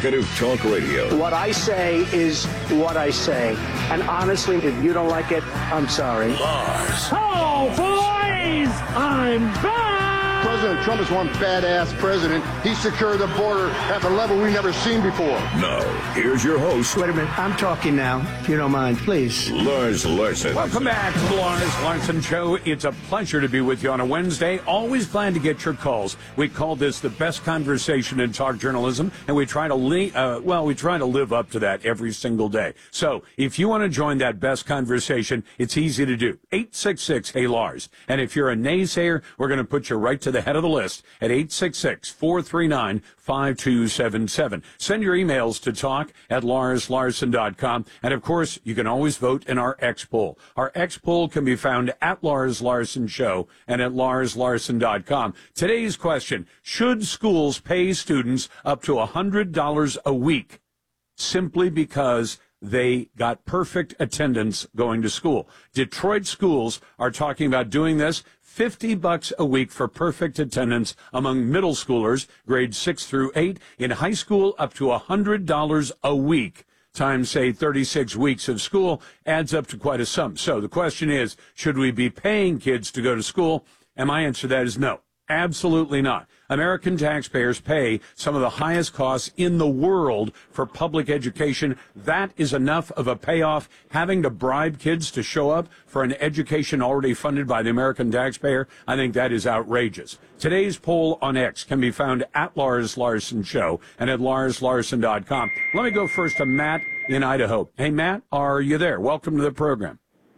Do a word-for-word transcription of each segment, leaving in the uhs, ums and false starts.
Provocative talk radio. What I say is what I say. And honestly, if you don't like it, I'm sorry. Lars. Oh, boys! I'm back! President Trump is one badass president. He secured the border at a level we've never seen before. Now, here's your host, Wait a minute. I'm talking now, if you don't mind, please. Lars Larson. Welcome back to the Lars Larson Show. It's a pleasure to be with you on a Wednesday. Always glad to get your calls. We call this the best conversation in talk journalism, and we try to li- uh, well, we try to live up to that every single day. So, if you want to join that best conversation, it's easy to do. eight six six, hey Lars. And if you're a naysayer, we're going to put you right to the head of the list at eight six six, four three nine, five two seven seven. Send your emails to talk at lars larson dot com. And of course, you can always vote in our X poll. Our X poll can be found at Lars Larson Show and at lars larson dot com. Today's question: should schools pay students up to one hundred dollars a week simply because they got perfect attendance going to school? Detroit schools are talking about doing this. fifty bucks a week for perfect attendance among middle schoolers, grades six through eight. In high school, up to one hundred dollars a week times, say, thirty-six weeks of school adds up to quite a sum. So the question is, should we be paying kids to go to school? And my answer to that is no. Absolutely not. American taxpayers pay some of the highest costs in the world for public education. That is enough of a payoff. Having to bribe kids to show up for an education already funded by the American taxpayer, I think that is outrageous. Today's poll on X can be found at Lars Larson Show and at lars larson dot com. Let me go first to Matt in Idaho. Hey, Matt, are you there? Welcome to the program.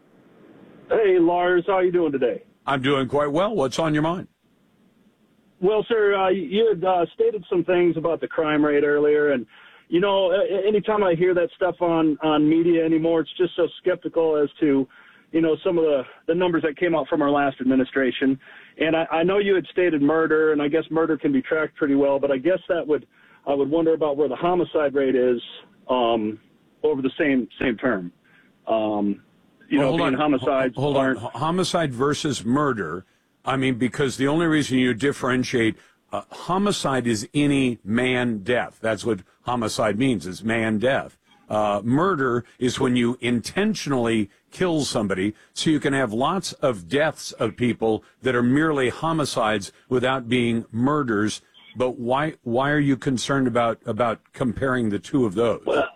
Hey, Lars, how are you doing today? I'm doing quite well. What's on your mind? Well, sir, uh, you had uh, stated some things about the crime rate earlier, and, you know, anytime I hear that stuff on, on media anymore, it's just so skeptical as to, you know, some of the, the numbers that came out from our last administration. And I, I know you had stated murder, and I guess murder can be tracked pretty well, but I guess that would, I would wonder about where the homicide rate is um, over the same same term. Um, you well, know, being on. homicides Hold on. Homicide versus murder. I mean, because the only reason you differentiate uh, homicide is any man death. That's what homicide means, is man death. Uh, murder is when you intentionally kill somebody, so you can have lots of deaths of people that are merely homicides without being murders. But why why are you concerned about about comparing the two of those? Well,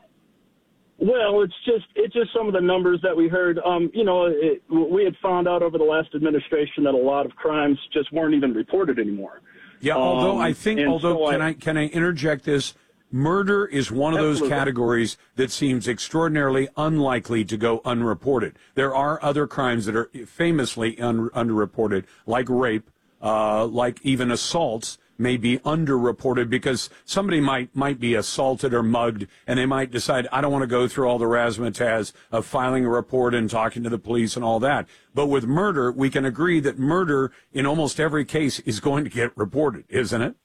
Well, it's just it's just some of the numbers that we heard. Um, you know, it, we had found out over the last administration that a lot of crimes just weren't even reported anymore. Yeah, um, although I think, although so can I, I can I interject this? Murder is one of Absolutely. those categories that seems extraordinarily unlikely to go unreported. There are other crimes that are famously un, underreported, like rape, uh, like even assaults. May be underreported because somebody might might be assaulted or mugged, and they might decide, I don't want to go through all the razzmatazz of filing a report and talking to the police and all that. But with murder, we can agree that murder in almost every case is going to get reported, isn't it?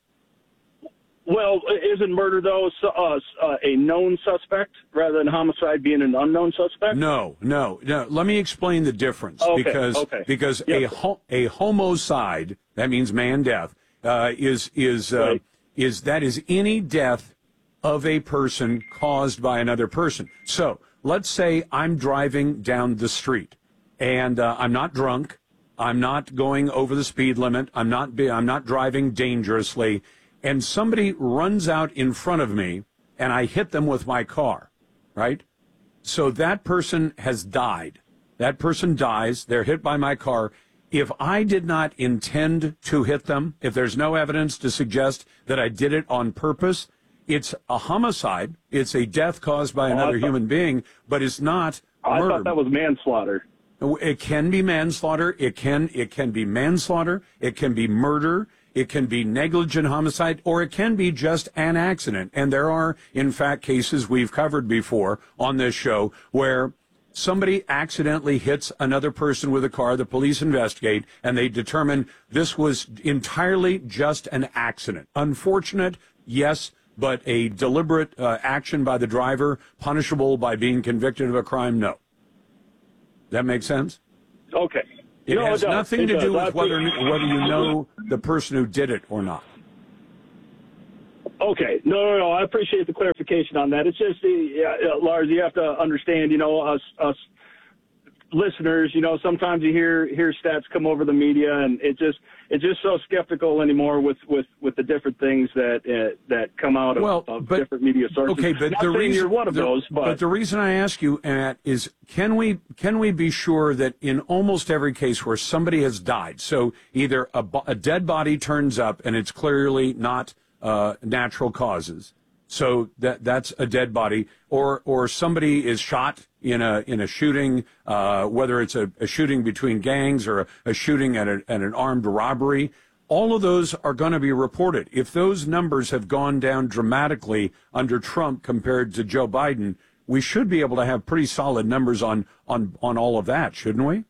Well, isn't murder, though, uh, uh, a known suspect rather than homicide being an unknown suspect? No, no, no. Let me explain the difference. Okay, because okay. because Yep. a ho- a homicide, that means man death, Uh, is is uh, Right. is that is any death of a person caused by another person. So let's say I'm driving down the street and uh, I'm not drunk, I'm not going over the speed limit, I'm not be, I'm not driving dangerously, and somebody runs out in front of me and I hit them with my car, right? So that person has died. That person dies. They're hit by my car. If I did not intend to hit them, if there's no evidence to suggest that I did it on purpose, it's a homicide. It's a death caused by Oh, another thought, human being, but it's not I murder. thought that was manslaughter. It can be manslaughter. It can it can be manslaughter. It can be murder. It can be negligent homicide, or it can be just an accident. And there are, in fact, cases we've covered before on this show where somebody accidentally hits another person with a car, the police investigate, and they determine this was entirely just an accident. Unfortunate, yes, but a deliberate uh, action by the driver, punishable by being convicted of a crime, no. That makes sense? Okay. It no, has it does. nothing It to does. do I with whether think- whether you know the person who did it or not. Okay. No, no, no. I appreciate the clarification on that. It's just, yeah, Lars, you have to understand, you know, us, us listeners, you know, sometimes you hear, hear stats come over the media, and it just, it's just so skeptical anymore with, with, with the different things that, uh, that come out of, well, of but, different media sources. Okay, but Not the saying reason, you're one of the, those, but. but the reason I ask you, Matt, is can we, can we be sure that in almost every case where somebody has died, so either a, a dead body turns up and it's clearly not uh, natural causes, so that that's a dead body, or or somebody is shot in a in a shooting, uh, whether it's a, a shooting between gangs or a, a shooting at, a, at an armed robbery, all of those are going to be reported. If those numbers have gone down dramatically under Trump compared to Joe Biden, we should be able to have pretty solid numbers on on, on all of that, shouldn't we?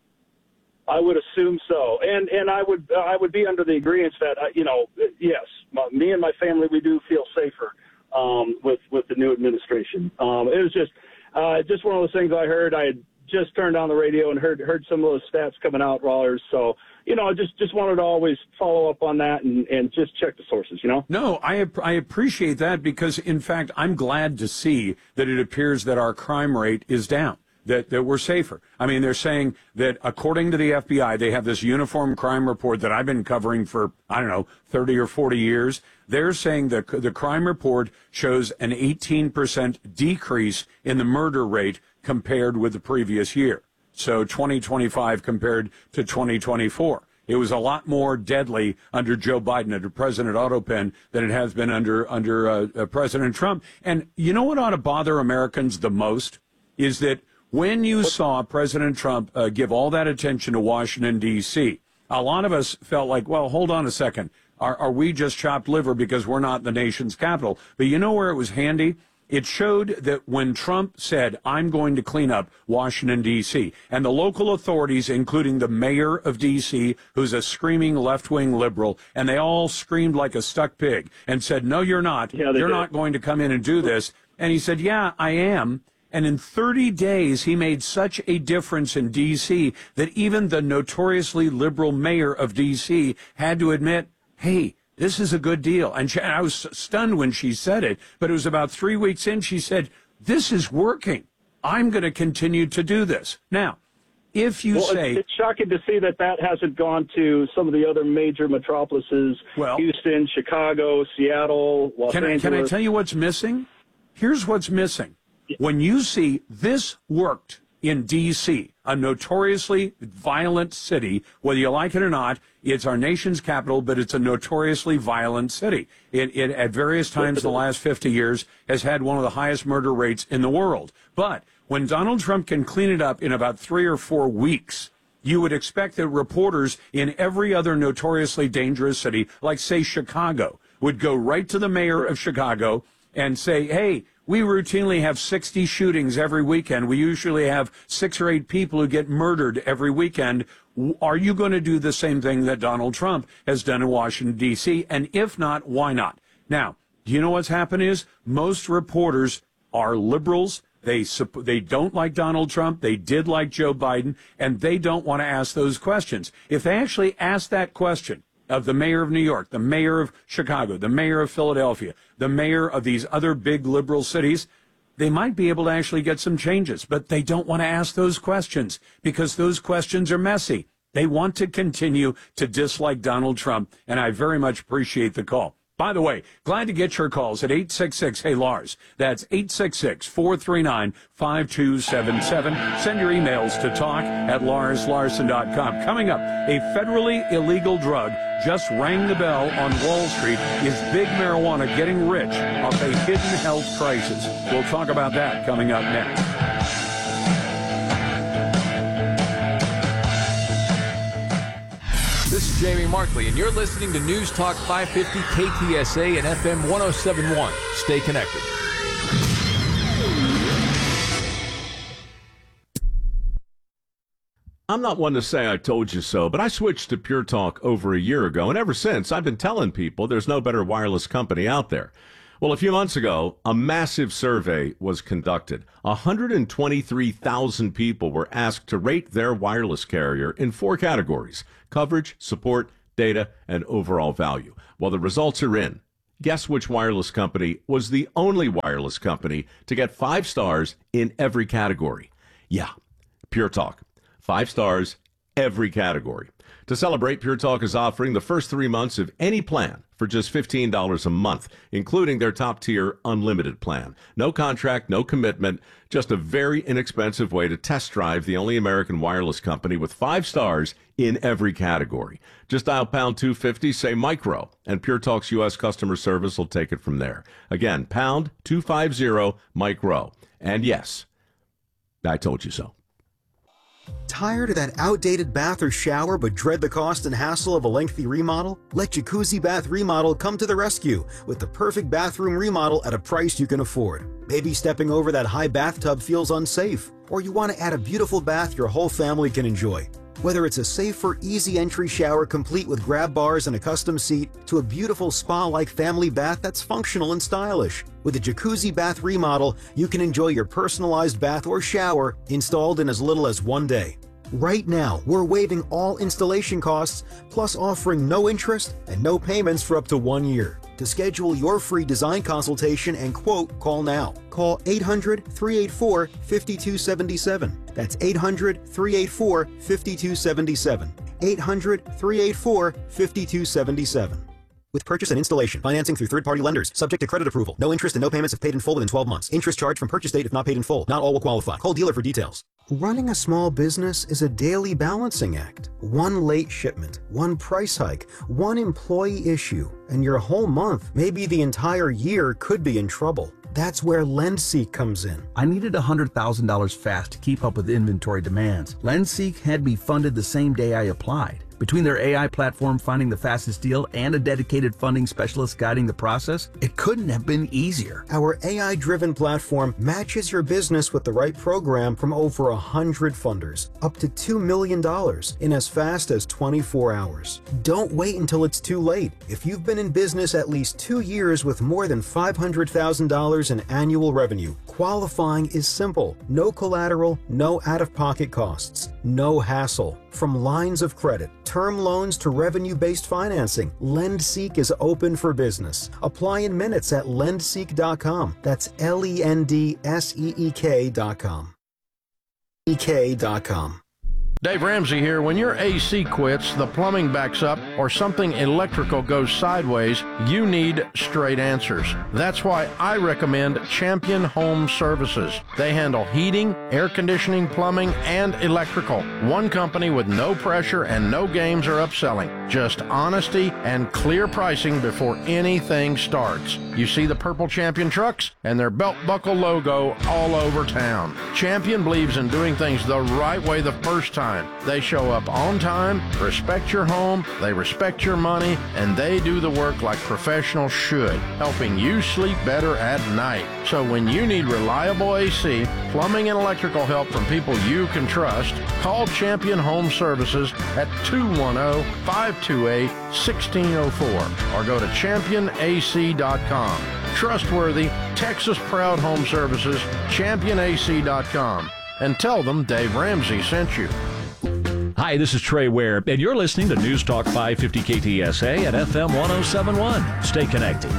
I would assume so, and and I would I would be under the agreement that uh, you know yes, my, me and my family, we do feel safer um, with with the new administration. Um, it was just uh, just one of those things I heard. I had just turned on the radio and heard heard some of those stats coming out, Rollers. So you know, I just just wanted to always follow up on that and, and just check the sources. You know. No, I I appreciate that, because in fact I'm glad to see that it appears that our crime rate is down. That, that we're safer. I mean, they're saying that according to the F B I, they have this uniform crime report that I've been covering for, I don't know, thirty or forty years. They're saying that the crime report shows an eighteen percent decrease in the murder rate compared with the previous year. So twenty twenty-five compared to twenty twenty-four. It was a lot more deadly under Joe Biden, under President Autopen, than it has been under, under uh, uh, President Trump. And you know what ought to bother Americans the most is that when you saw President Trump uh, give all that attention to Washington, D C, a lot of us felt like, well, hold on a second. Are, are we just chopped liver because we're not the nation's capital? But you know where it was handy? It showed that when Trump said, I'm going to clean up Washington, D C, and the local authorities, including the mayor of D C, who's a screaming left-wing liberal, and they all screamed like a stuck pig and said, no, you're not. Yeah, you're did. not going to come in and do this. And he said, yeah, I am. And in thirty days, he made such a difference in D C that even the notoriously liberal mayor of D C had to admit, hey, this is a good deal. And she, I was stunned when she said it, but it was about three weeks in, she said, this is working. I'm going to continue to do this. Now, if you well, say... It's, it's shocking to see that that hasn't gone to some of the other major metropolises, well, Houston, Chicago, Seattle, Los can Angeles. I, can I tell you what's missing? Here's what's missing. When you see this worked in D C, a notoriously violent city, whether you like it or not, it's our nation's capital, but it's a notoriously violent city. It, it at various times in the last fifty years, has had one of the highest murder rates in the world. But when Donald Trump can clean it up in about three or four weeks, you would expect that reporters in every other notoriously dangerous city, like, say, Chicago, would go right to the mayor of Chicago and say, hey, we routinely have sixty shootings every weekend. We usually have six or eight people who get murdered every weekend. Are you going to do the same thing that Donald Trump has done in Washington, D C? And if not, why not? Now, do you know what's happened is most reporters are liberals. They they don't like Donald Trump. They did like Joe Biden, and they don't want to ask those questions. If they actually ask that question of the mayor of New York, the mayor of Chicago, the mayor of Philadelphia, the mayor of these other big liberal cities, they might be able to actually get some changes. But they don't want to ask those questions because those questions are messy. They want to continue to dislike Donald Trump, and I very much appreciate the call. By the way, glad to get your calls at eight six six, hey, Lars. That's eight six six, four three nine, five two seven seven. Send your emails to talk at lars larson dot com. Coming up, a federally illegal drug just rang the bell on Wall Street. Is big marijuana getting rich off a hidden health crisis? We'll talk about that coming up next. This is Jamie Markley, and you're listening to News Talk five fifty K T S A and F M one oh seven point one. Stay connected. I'm not one to say I told you so, but I switched to Pure Talk over a year ago, and ever since, I've been telling people there's no better wireless company out there. Well, a few months ago, a massive survey was conducted. one hundred twenty-three thousand people were asked to rate their wireless carrier in four categories: coverage, support, data, and overall value. Well, the results are in. Guess which wireless company was the only wireless company to get five stars in every category? Yeah, Pure Talk. Five stars, every category. To celebrate, Pure Talk is offering the first three months of any plan for just fifteen dollars a month, including their top-tier unlimited plan. No contract, no commitment, just a very inexpensive way to test drive the only American wireless company with five stars in every category. Just dial pound two fifty, say micro, and Pure Talk's U S customer service will take it from there. Again, pound two fifty, micro. And yes, I told you so. Tired of that outdated bath or shower but dread the cost and hassle of a lengthy remodel? Let Jacuzzi Bath Remodel come to the rescue with the perfect bathroom remodel at a price you can afford. Maybe stepping over that high bathtub feels unsafe, or you want to add a beautiful bath your whole family can enjoy. Whether it's a safer, easy entry shower complete with grab bars and a custom seat, to a beautiful spa-like family bath that's functional and stylish. With a Jacuzzi Bath Remodel, you can enjoy your personalized bath or shower installed in as little as one day. Right now, we're waiving all installation costs, plus offering no interest and no payments for up to one year. To schedule your free design consultation and quote, call now. Call eight hundred, three eight four, five two seven seven. That's eight hundred, three eight four, five two seven seven. eight hundred, three eight four, five two seven seven. With purchase and installation, financing through third-party lenders, subject to credit approval. No interest and no payments if paid in full within twelve months. Interest charged from purchase date if not paid in full. Not all will qualify. Call dealer for details. Running a small business is a daily balancing act. One late shipment, one price hike, one employee issue, and your whole month, maybe the entire year, could be in trouble. That's where LendSeek comes in. I needed one hundred thousand dollars fast to keep up with inventory demands. LendSeek had me funded the same day I applied. Between their A I platform finding the fastest deal and a dedicated funding specialist guiding the process, it couldn't have been easier. Our A I-driven platform matches your business with the right program from over one hundred funders, up to two million dollars in as fast as twenty-four hours. Don't wait until it's too late. If you've been in business at least two years with more than five hundred thousand dollars in annual revenue, qualifying is simple. No collateral, no out-of-pocket costs, no hassle. From lines of credit, term loans to revenue-based financing, LendSeek is open for business. Apply in minutes at lendseek dot com. That's L E N D S E E K dot com. E K dot com. Dave Ramsey here. When your A C quits, the plumbing backs up, or something electrical goes sideways, you need straight answers. That's why I recommend Champion Home Services. They handle heating, air conditioning, plumbing, and electrical. One company with no pressure and no games or upselling. Just honesty and clear pricing before anything starts. You see the purple Champion trucks and their belt buckle logo all over town. Champion believes in doing things the right way the first time. They show up on time, respect your home, they respect your money, and they do the work like professionals should, helping you sleep better at night. So when you need reliable A C, plumbing, and electrical help from people you can trust, call Champion Home Services at two one zero, five two eight, one six zero four or go to champion A C dot com. Trustworthy, Texas-proud home services, champion A C dot com. And tell them Dave Ramsey sent you. Hi, this is Trey Ware, and you're listening to News Talk five fifty K T S A at F M one oh seven point one. Stay connected.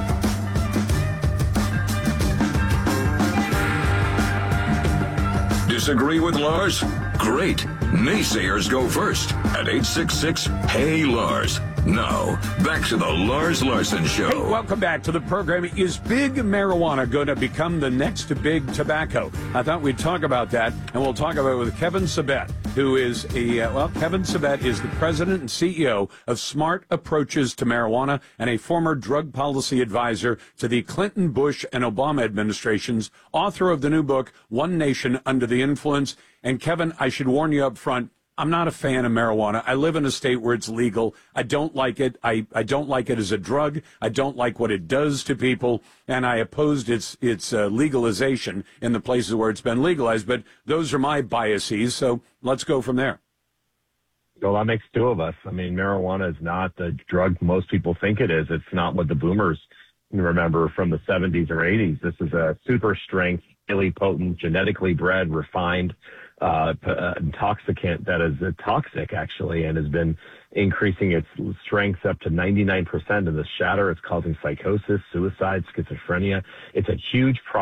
Disagree with Lars? Great. Naysayers go first at eight six six, Hey Lars. Now, back to the Lars Larson Show. Hey, welcome back to the program. Is big marijuana going to become the next big tobacco? I thought we'd talk about that, and we'll talk about it with Kevin Sabet, who is a, uh, well, Kevin Sabet is the president and C E O of Smart Approaches to Marijuana and a former drug policy advisor to the Clinton, Bush, and Obama administrations, author of the new book, One Nation Under the Influence. And Kevin, I should warn you up front, I'm not a fan of marijuana. I live in a state where it's legal. I don't like it. I, I don't like it as a drug. I don't like what it does to people. And I opposed its its uh, legalization in the places where it's been legalized. But those are my biases. So let's go from there. Well, that makes two of us. I mean, marijuana is not the drug most people think it is. It's not what the boomers remember from the seventies or eighties. This is a super strength, highly potent, genetically bred, refined Uh, uh, intoxicant that is uh, toxic, actually, and has been increasing its strength up to ninety-nine percent, and the shatter is causing psychosis, suicide, schizophrenia. It's a huge problem.